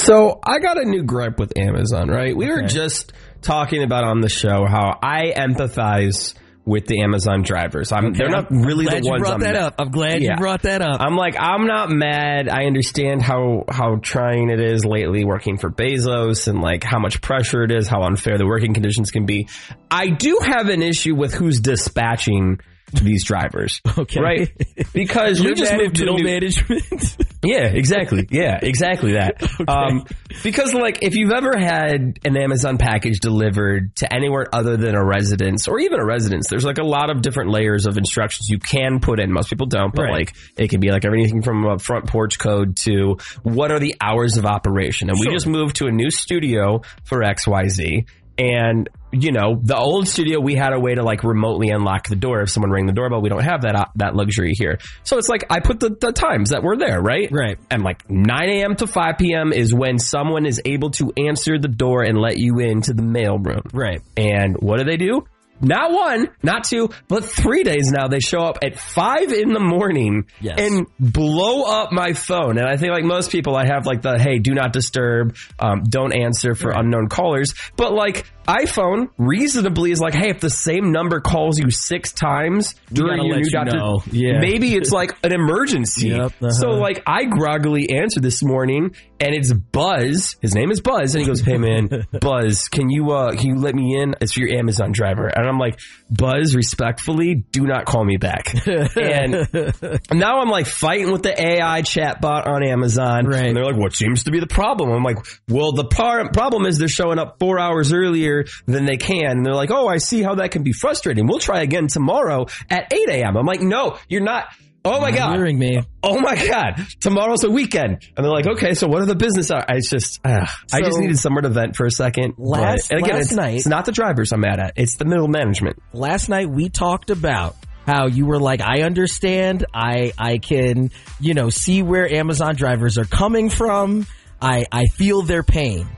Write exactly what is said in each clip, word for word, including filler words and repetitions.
So I got a new gripe with Amazon, right? We were okay. just talking about on the show how I empathize with the Amazon drivers. I'm, okay. They're not really I'm glad the ones. You brought I'm, that up. I'm glad yeah. you brought that up. I'm like, I'm not mad. I understand how how trying it is lately working for Bezos and like how much pressure it is, how unfair the working conditions can be. I do have an issue with who's dispatching these drivers. Okay. Right? Because we just moved to middle new management. Yeah, exactly. Yeah, exactly that. Okay. Um, because like if you've ever had an Amazon package delivered to anywhere other than a residence or even a residence, there's like a lot of different layers of instructions you can put in. Most people don't, but right. like it can be like everything from a front porch code to what are the hours of operation. And sure. we just moved to a new studio for X Y Z. And, you know, the old studio, we had a way to like remotely unlock the door if someone rang the doorbell. We don't have that uh, that luxury here. So it's like I put the, the times that were there, right? Right. And like nine a.m. to five p.m. is when someone is able to answer the door and let you into the mailroom. Right. And what do they do? Not one, not two, but three days now. They show up at five in the morning yes. and blow up my phone. And I think like most people, I have like the, hey, do not disturb, um, don't answer for right. unknown callers. But like iPhone reasonably is like, hey, if the same number calls you six times during your new doctor, know. yeah. maybe it's like an emergency. Yep, uh-huh. So like I groggily answered this morning and it's Buzz. His name is Buzz. And he goes, hey man, Buzz, can you, uh, can you let me in? It's for your Amazon driver. And I'm like, Buzz, respectfully, do not call me back. And now I'm like fighting with the A I chatbot on Amazon. Right. And they're like, what seems to be the problem? I'm like, well, the par- problem is they're showing up four hours earlier than they can. And they're like, oh, I see how that can be frustrating. We'll try again tomorrow at eight a.m. I'm like, no, you're not. Oh my God. Hearing me. Oh my God. Tomorrow's a weekend. And they're like, okay, so what are the business hours? It's just, uh, so I just needed somewhere to vent for a second. Last, but, and again, last it's, night. It's not the drivers I'm mad at. It's the middle management. Last night we talked about how you were like, I understand. I, I can, you know, see where Amazon drivers are coming from. I, I feel their pain.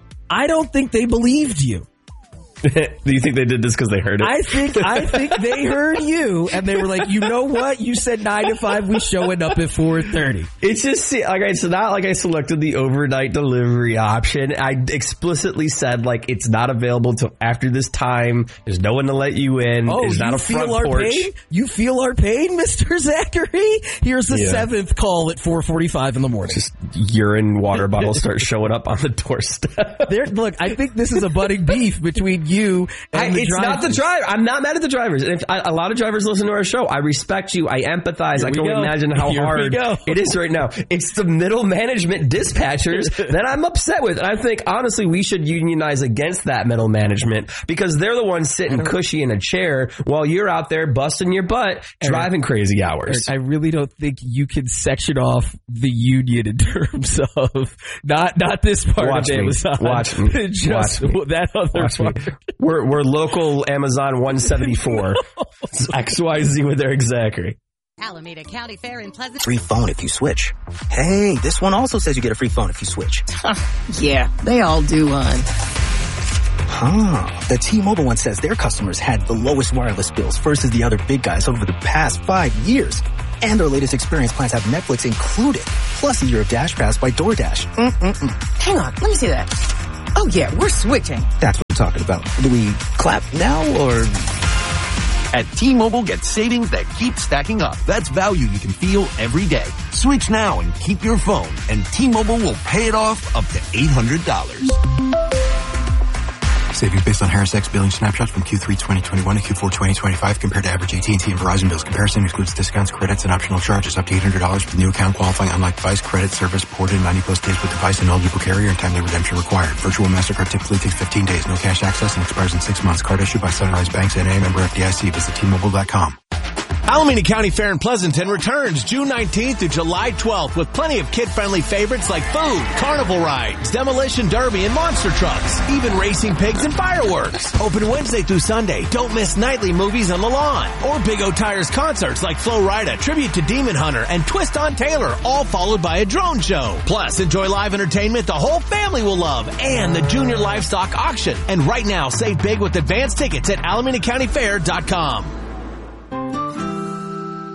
I don't think they believed you. Do you think they did this because they heard it? I think I think they heard you, and they were like, you know what? You said nine to five. We showing up at four thirty. It's just like it's not like I selected the overnight delivery option. I explicitly said like it's not available till after this time. There's no one to let you in. Oh, There's you not a feel front our porch. pain? You feel our pain, Mister Zachary? Here's the yeah. seventh call at four forty-five in the morning. Just urine water bottles start showing up on the doorstep. There, look, I think this is a budding beef between you and I, the it's drivers. not the driver. I'm not mad at the drivers. And if I, a lot of drivers listen to our show. I respect you. I empathize. Here I can only imagine how Here hard it is right now. It's the middle management dispatchers that I'm upset with. And I think, honestly, we should unionize against that middle management because they're the ones sitting cushy in a chair while you're out there busting your butt, driving crazy hours. I really don't think you can section off the union in terms of not not this part Watch of me. Amazon. Watch me. Just Watch me. that other Watch part. Me. We're we're local Amazon one seventy-four. X Y Z with Eric Zachary. Alameda County Fair in Pleasant. Free phone if you switch. Hey, this one also says you get a free phone if you switch. Yeah, they all do, hon. Huh. The T-Mobile one says their customers had the lowest wireless bills versus the other big guys over the past five years. And their latest experience plans have Netflix included, plus a year of Dash Pass by DoorDash. Mm-mm-mm. Hang on, let me see that. Oh yeah, we're switching. That's what I'm talking about. Do we clap now or... At T-Mobile, get savings that keep stacking up. That's value you can feel every day. Switch now and keep your phone, and T-Mobile will pay it off up to eight hundred dollars. Savings based on Harris X billing snapshots from Q three twenty twenty-one to Q four twenty twenty-five compared to average A T and T and Verizon bills. Comparison excludes discounts, credits, and optional charges. Up to eight hundred dollars for the new account qualifying unlike device, credit, service, ported, ninety plus days with device and eligible carrier and timely redemption required. Virtual MasterCard typically takes fifteen days. No cash access and expires in six months. Card issued by Sunrise Banks N A, member F D I C. Visit T Mobile dot com. Alameda County Fair in Pleasanton returns June nineteenth to July twelfth with plenty of kid-friendly favorites like food, carnival rides, demolition derby, and monster trucks, even racing pigs and fireworks. Open Wednesday through Sunday. Don't miss nightly movies on the lawn. Or Big O Tires concerts like Flo Rida, Tribute to Demon Hunter, and Twist on Taylor, all followed by a drone show. Plus, enjoy live entertainment the whole family will love, and the Junior Livestock Auction. And right now, save big with advanced tickets at Alameda County Fair dot com.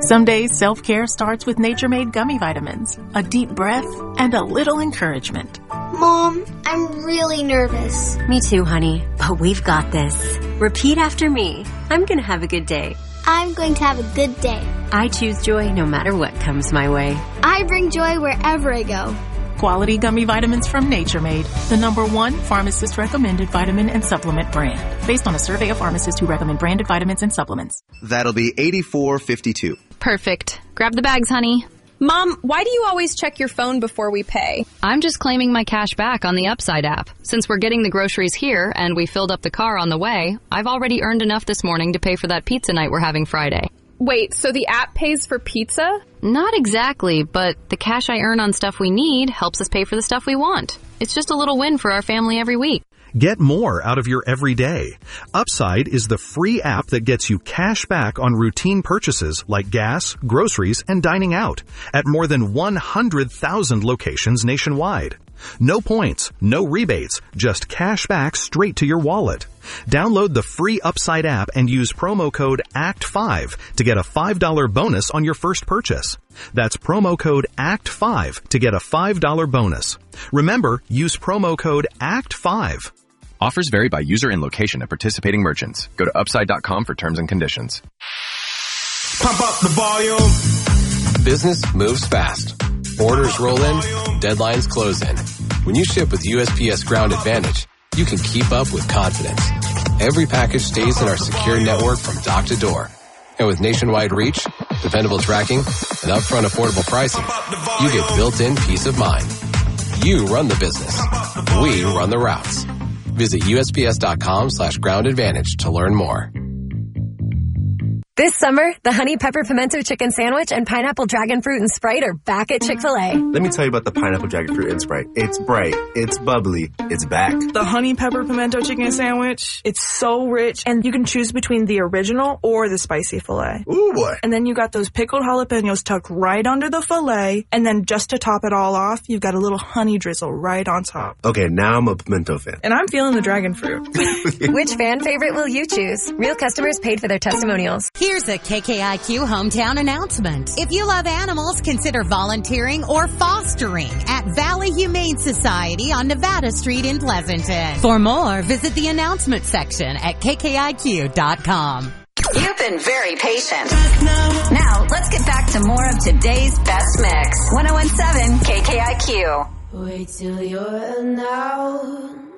Some days self-care starts with Nature Made gummy vitamins, a deep breath, and a little encouragement. Mom, I'm really nervous. Me too, honey, but we've got this. Repeat after me. I'm gonna have a good day. I'm going to have a good day. I choose joy no matter what comes my way. I bring joy wherever I go. Quality gummy vitamins from Nature Made, the number one pharmacist recommended vitamin and supplement brand, based on a survey of pharmacists who recommend branded vitamins and supplements. That'll be eighty-four fifty-two. Perfect. Grab the bags, honey. Mom, why do you always check your phone before we pay? I'm just claiming my cash back on the Upside app. Since we're getting the groceries here and we filled up the car on the way, I've already earned enough this morning to pay for that pizza night we're having Friday. Wait, so the app pays for pizza? Not exactly, but the cash I earn on stuff we need helps us pay for the stuff we want. It's just a little win for our family every week. Get more out of your everyday. Upside is the free app that gets you cash back on routine purchases like gas, groceries, and dining out at more than one hundred thousand locations nationwide. No points, no rebates, just cash back straight to your wallet. Download the free Upside app and use promo code A C T five to get a five dollars bonus on your first purchase. That's promo code A C T five to get a five dollars bonus. Remember, use promo code A C T five. Offers vary by user and location at participating merchants. Go to upside dot com for terms and conditions. Pump up the volume. Business moves fast. Orders roll in, deadlines close in. When you ship with U S P S Ground Advantage, you can keep up with confidence. Every package stays in our secure network from dock to door. And with nationwide reach, dependable tracking, and upfront affordable pricing, you get built-in peace of mind. You run the business. We run the routes. Visit U S P S dot com slash ground advantage to learn more. This summer, the Honey Pepper Pimento Chicken Sandwich and Pineapple Dragon Fruit and Sprite are back at Chick-fil-A. Let me tell you about the Pineapple Dragon Fruit and Sprite. It's bright, it's bubbly, it's back. The Honey Pepper Pimento Chicken Sandwich, it's so rich, and you can choose between the original or the spicy filet. Ooh, boy. And then you got those pickled jalapenos tucked right under the filet, and then just to top it all off, you've got a little honey drizzle right on top. Okay, now I'm a pimento fan. And I'm feeling the dragon fruit. Which fan favorite will you choose? Real customers paid for their testimonials. Here's a K K I Q hometown announcement. If you love animals, consider volunteering or fostering at Valley Humane Society on Nevada Street in Pleasanton. For more, visit the announcement section at K K I Q dot com. You've been very patient. Now, let's get back to more of today's best mix. one oh one point seven K K I Q. Wait till you're now.